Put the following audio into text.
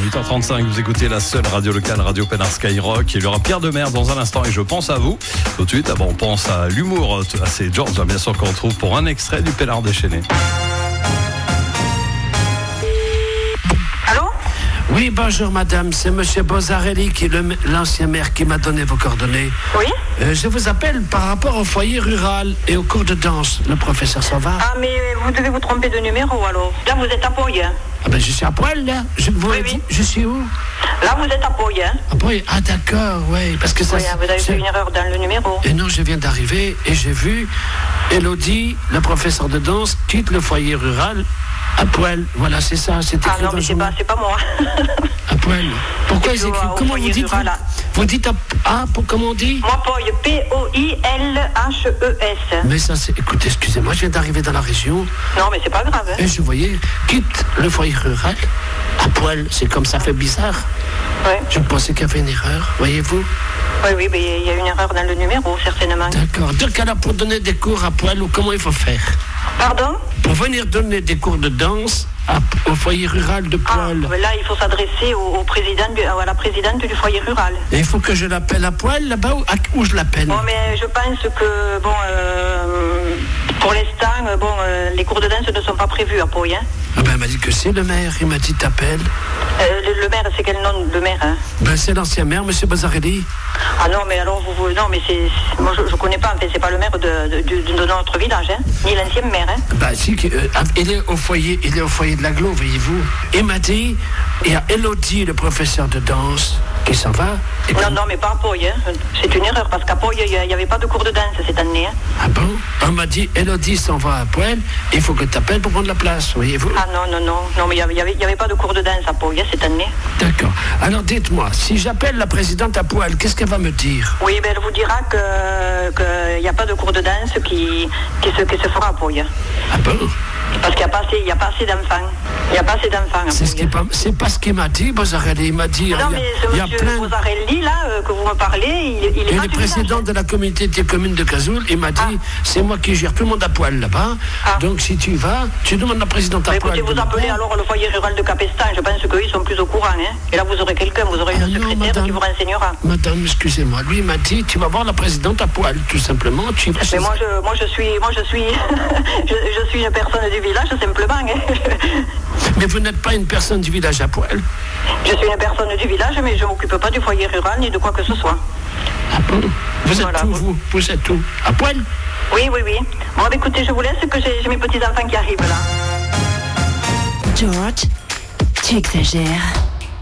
8h35, vous écoutez la seule radio locale, Radio Pénard Skyrock. Il y aura Pierre Demers dans un instant et je pense à vous. Tout de suite, on pense à l'humour. C'est George, bien sûr, qu'on retrouve pour un extrait du Pénard déchaîné. Oui, bonjour madame, c'est monsieur Bozzarelli qui est l'ancien maire qui m'a donné vos coordonnées. Oui. Je vous appelle par rapport au foyer rural et au cours de danse. Le professeur s'en va. Ah, mais vous devez vous tromper de numéro alors. Là, vous êtes à Pauille. Ah ben je suis à Poil là. Oui. Je suis où? Là, vous êtes à Pauille. À Poil. Ah d'accord, oui. Parce que ça. Oui, vous avez fait une erreur dans le numéro. Et non, je viens d'arriver et j'ai vu Elodie, le professeur de danse, quitte le foyer rural à Poil. Voilà, c'est ça. C'est écrit non, mais c'est pas moi. À Poil. Pourquoi ils écrivent? Comment vous dites? Vous dites comment on dit? Moi, Pauille, Poilhes. Mais ça, c'est. Écoutez, excusez-moi, je viens d'arriver dans la région. Non, mais c'est pas grave. Hein. Et je voyais, quitte le foyer rural à Poil. C'est comme ça fait bizarre. Ouais. Je pensais qu'il y avait une erreur, voyez-vous? Oui, mais il y a une erreur dans le numéro, certainement. D'accord. Donc alors, pour donner des cours à Poil, comment il faut faire? Pardon? Pour venir donner des cours de danse au foyer rural de Poil. Ah, là, il faut s'adresser à la présidente du foyer rural. Et il faut que je l'appelle à Poil, là-bas, où je l'appelle? Bon, mais je pense que, pour l'instant, les cours de danse ne sont pas prévus à Pauille. Hein. Ah ben, il m'a dit que c'est le maire. Il m'a dit t'appelles. Le maire, c'est quel nom de maire? Hein? Ben, c'est l'ancien maire, monsieur Bozzarelli. Ah non, mais alors, non, mais moi, je connais pas, en fait, c'est pas le maire de notre village, hein, ni l'ancien maire, hein. Ben, si, il est au foyer de l'Aglo, voyez-vous. Il m'a dit, il y a Elodie, le professeur de danse, qui s'en va. Non, mais pas à Pauille, hein. C'est une erreur, parce qu'à Pauille, il n'y avait pas de cours de danse cette année, hein. Ah bon? On m'a dit, Elodie s'en va à Poil, il faut que tu appelles pour prendre la place, voyez-vous. Ah non, mais il n'y avait pas de cours de danse à Pauille cette année. D'accord. Alors dites-moi, si j'appelle la présidente à Poil, qu'est-ce qu'elle va me dire? Oui, ben elle vous dira qu'il n'y a pas de cours de danse qui se fera à Pauille. Ah bon? Parce qu'il n'y a pas assez d'enfants. Il n'y a pas assez d'enfants. C'est pas ce qu'il m'a dit, Bozzarelli. Il m'a dit. Non, mais ce monsieur Bozzarelli, là, que vous me parlez, il est et pas le président de la communauté des communes de Cazoul, il m'a dit, c'est moi qui gère tout le monde à Poil là-bas. Donc si tu vas, tu demandes la présidente à Poil. Écoutez, vous appelez alors le foyer rural de Capestan. Je pense qu'eux sont plus au courant. Hein. Et là, vous aurez quelqu'un, vous aurez une secrétaire qui vous renseignera. Madame, excusez-moi. Lui, il m'a dit, tu vas voir la présidente à Poil, tout simplement. Mais moi, je suis une personne du village, simplement. Hein. Mais vous n'êtes pas une personne du village à Poil. Je suis une personne du village, mais je ne m'occupe pas du foyer rural ni de quoi que ce soit. Ah bon? Vous êtes où, vous êtes où? À Poil? Oui. Bon, écoutez, je vous laisse, que j'ai mes petits-enfants qui arrivent là. George, tu exagères.